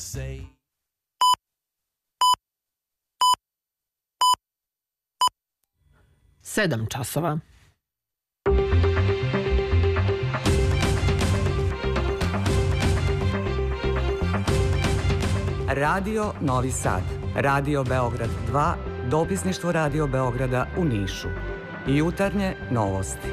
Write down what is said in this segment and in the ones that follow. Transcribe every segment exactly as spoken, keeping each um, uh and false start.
Sedam časova. Radio Novi Sad, Radio Beograd dva, dopisništvo Radio Beograda u Nišu. Jutarnje novosti.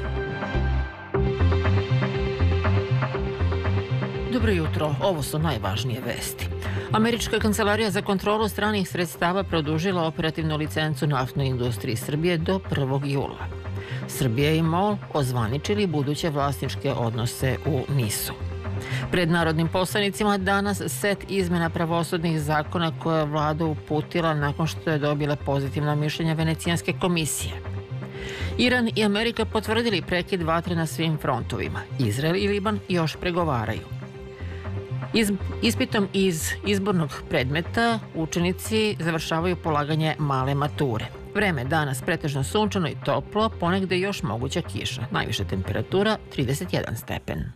Dobro jutro, ovo su najvažnije vesti. Američka kancelarija za kontrolu stranih sredstava produžila operativnu licencu naftnoj industriji Srbije do prvog jula. Srbija i MOL ozvaničili buduće vlasničke odnose u NIS-u. Pred narodnim poslanicima danas set izmena pravosudnih zakona koje je vlada uputila nakon što je dobila pozitivna mišljenja Venecijanske komisije. Iran i Amerika potvrdili prekid vatre na svim frontovima. Izrael i Liban još pregovaraju. Iz, ispitom iz izbornog predmeta učenici završavaju polaganje male mature. Vreme danas pretežno sunčano i toplo, ponegde još moguća kiša. Najviša temperatura trideset jedan stepen.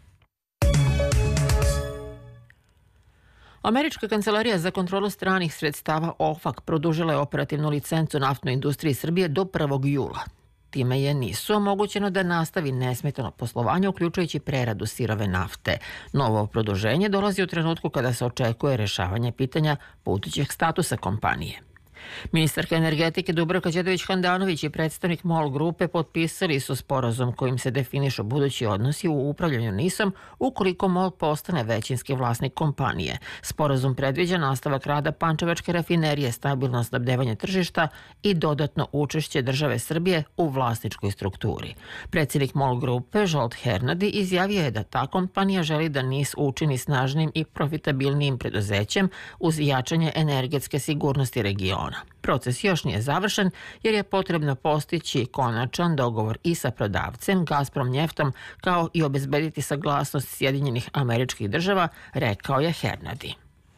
Američka kancelarija za kontrolu stranih sredstava O F A C produžila je operativnu licencu naftnoj industriji Srbije do prvog jula. Time je NIS-u omogućeno da nastavi nesmetano poslovanje, uključujući preradu sirove nafte. Novo produženje dolazi u trenutku kada se očekuje rešavanje pitanja budućeg statusa kompanije. Ministarka energetike Dubravka Đedović-Handanović i predstavnik MOL grupe potpisali su sporazum kojim se definišu budući odnosi u upravljanju NIS-om ukoliko MOL postane većinski vlasnik kompanije. Sporazum predviđa nastavak rada Pančevačke rafinerije, stabilno snabdevanje tržišta i dodatno učešće države Srbije u vlasničkoj strukturi. Predsjednik MOL grupe Zsolt Hernadi izjavio je da ta kompanija želi da NIS učini snažnim i profitabilnijim preduzećem uz jačanje energetske sigurnosti regiona. Proces još nije završen jer je potrebno postići konačan dogovor i sa prodavcem Gazprom Njeftom kao i obezbediti saglasnost Sjedinjenih Američkih Država, rekao je Hernadi.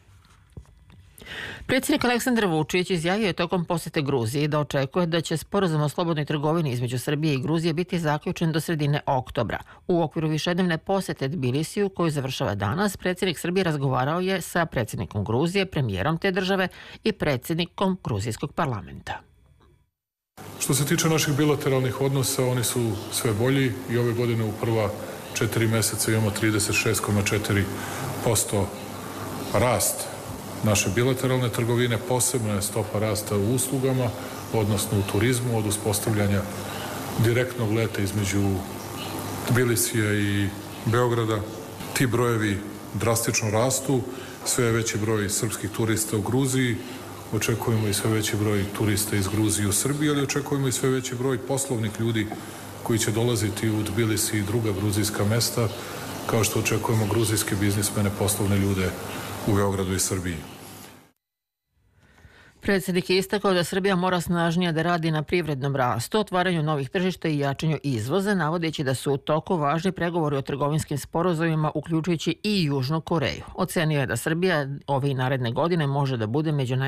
Predsjednik Aleksandar Vučić izjavio je tokom posete Gruziji da očekuje da će sporazum o slobodnoj trgovini između Srbije i Gruzije biti zaključen do sredine oktobra. U okviru višednevne posete Tbilisiju, koju završava danas, predsjednik Srbije razgovarao je sa predsjednikom Gruzije, premijerom te države i predsjednikom gruzijskog parlamenta. Što se tiče naših bilateralnih odnosa, oni su sve bolji i ove godine u prva četiri meseca imamo trideset šest zarez četiri posto rast naše bilateralne trgovine, posebno je stopa rasta u uslugama, odnosno u turizmu, od uspostavljanja direktnog leta između Tbilisija i Beograda. Ti brojevi drastično rastu, sve je veći broj srpskih turista u Gruziji, očekujemo i sve veći broj turista iz Gruzije u Srbiji, ali očekujemo i sve veći broj poslovnih ljudi koji će dolaziti u Tbilisi i druga gruzijska mesta, kao što očekujemo gruzijske biznismene, poslovne ljude u Beogradu i Srbiji. Predsjednik je istakao da Srbija mora snažnije da radi na privrednom rastu, otvaranju novih tržišta i jačanju izvoza, navodeći da su u toku važni pregovori o trgovinskim sporazumima, uključujući i Južnu Koreju. Ocenio je da Srbija ove i naredne godine može da bude među naj